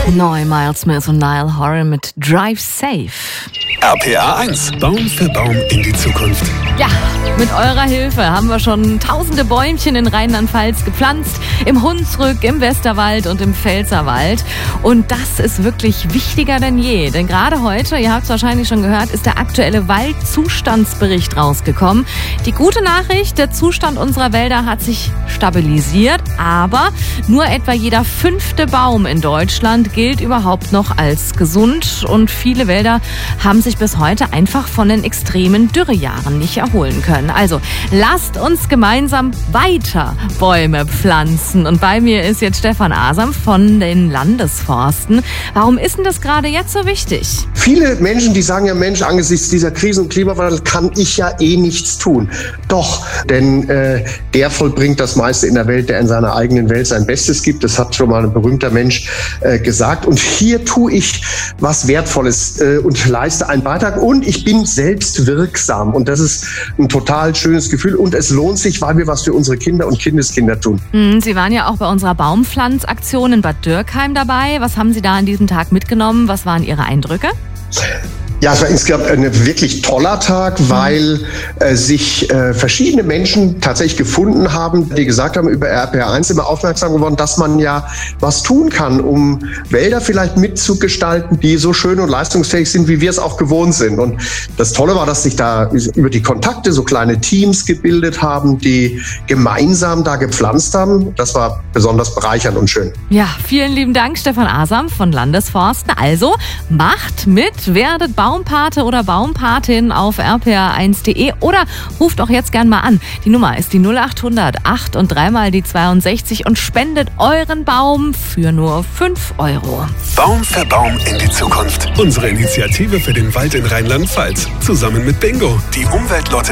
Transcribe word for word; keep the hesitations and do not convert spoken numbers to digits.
Neu Miles Smith und Niall Horan mit Drive Safe. R P R eins. Baum für Baum in die Zukunft. Ja, mit eurer Hilfe haben wir schon tausende Bäumchen in Rheinland-Pfalz gepflanzt. Im Hunsrück, im Westerwald und im Pfälzerwald. Und das ist wirklich wichtiger denn je. Denn gerade heute, ihr habt es wahrscheinlich schon gehört, ist der aktuelle Waldzustandsbericht rausgekommen. Die gute Nachricht, der Zustand unserer Wälder hat sich stabilisiert. Aber nur etwa jeder fünfte Baum in Deutschland gilt überhaupt noch als gesund. Und viele Wälder haben sich bis heute einfach von den extremen Dürrejahren nicht erholen können. Also lasst uns gemeinsam weiter Bäume pflanzen. Und bei mir ist jetzt Stefan Asam von den Landesforsten. Warum ist denn das gerade jetzt so wichtig? Viele Menschen, die sagen ja, Mensch, angesichts dieser Krise und Klimawandel kann ich ja eh nichts tun. Doch, denn äh, der vollbringt das meiste in der Welt, der in seiner eigenen Welt sein Bestes gibt. Das hat schon mal ein berühmter Mensch äh, gesagt. Und hier tue ich was Wertvolles äh, und leiste einen Beitrag. Und ich bin selbst wirksam. Und das ist ein total schönes Gefühl. Und es lohnt sich, weil wir was für unsere Kinder und Kindeskinder tun. Sie waren ja auch bei unserer Baumpflanzaktion in Bad Dürkheim dabei. Was haben Sie da an diesem Tag mitgenommen? Was waren Ihre Eindrücke? Ja, es war insgesamt ein wirklich toller Tag, weil äh, sich äh, verschiedene Menschen tatsächlich gefunden haben, die gesagt haben, über R P R eins immer aufmerksam geworden, dass man ja was tun kann, um Wälder vielleicht mitzugestalten, die so schön und leistungsfähig sind, wie wir es auch gewohnt sind. Und das Tolle war, dass sich da über die Kontakte so kleine Teams gebildet haben, die gemeinsam da gepflanzt haben. Das war besonders bereichernd und schön. Ja, vielen lieben Dank, Stefan Asam von Landesforsten. Also macht mit, werdet Baum Baumpate oder Baumpatin auf r p r eins punkt de oder ruft auch jetzt gern mal an. Die Nummer ist die null acht hundert acht und dreimal die zweiundsechzig und spendet euren Baum für nur fünf Euro. Baum für Baum in die Zukunft. Unsere Initiative für den Wald in Rheinland-Pfalz. Zusammen mit Bingo, die Umweltlotte.